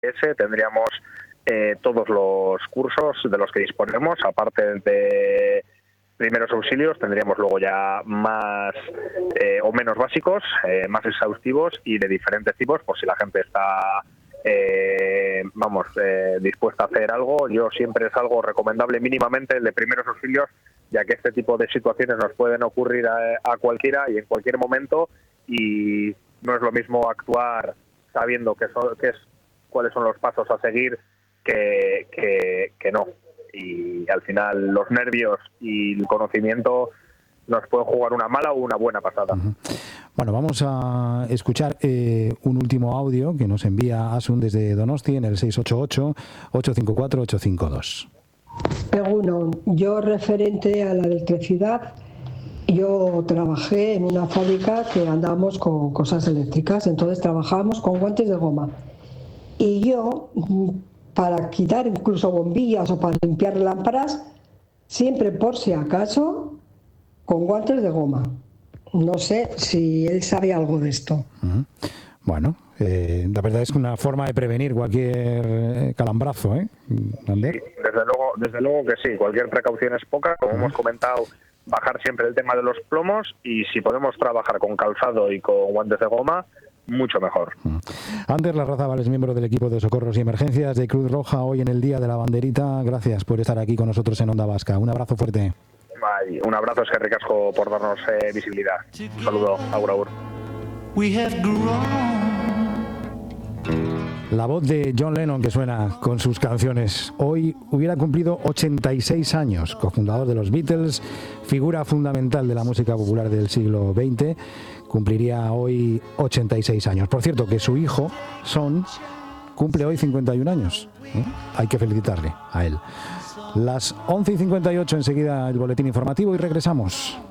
tendríamos todos los cursos de los que disponemos, aparte de primeros auxilios, tendríamos luego ya más o menos básicos, más exhaustivos y de diferentes tipos, por si la gente está dispuesta a hacer algo. Yo siempre es algo recomendable mínimamente el de primeros auxilios, ya que este tipo de situaciones nos pueden ocurrir a cualquiera y en cualquier momento, y no es lo mismo actuar sabiendo cuáles son los pasos a seguir que no. Y al final los nervios y el conocimiento nos pueden jugar una mala o una buena pasada. Bueno, vamos a escuchar un último audio que nos envía Asun desde Donosti en el 688-854-852. Egunon, yo referente a la electricidad, yo trabajé en una fábrica que andábamos con cosas eléctricas, entonces trabajábamos con guantes de goma. Y yo, para quitar incluso bombillas o para limpiar lámparas, siempre por si acaso, con guantes de goma. No sé si él sabe algo de esto. Bueno, la verdad es que una forma de prevenir cualquier calambrazo, ¿eh? Sí, desde luego que sí, cualquier precaución es poca, como hemos comentado, bajar siempre el tema de los plomos, y si podemos trabajar con calzado y con guantes de goma, mucho mejor. Ander Larrazábal es miembro del equipo de socorros y emergencias de Cruz Roja hoy en el Día de la Banderita. Gracias por estar aquí con nosotros en Onda Vasca. Un abrazo fuerte. Un abrazo, eskerrik asko por darnos visibilidad. Un saludo, agur agur. La voz de John Lennon que suena con sus canciones. Hoy hubiera cumplido 86 años, cofundador de los Beatles, figura fundamental de la música popular del siglo XX, cumpliría hoy 86 años. Por cierto, que su hijo, Son, cumple hoy 51 años. Hay que felicitarle a él. Las 11:58, enseguida el boletín informativo y regresamos.